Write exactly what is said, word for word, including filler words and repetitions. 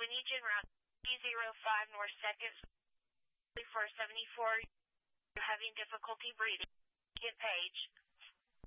Lineage en route B zero five North Second four seventy-four. You're having difficulty breathing. Get page.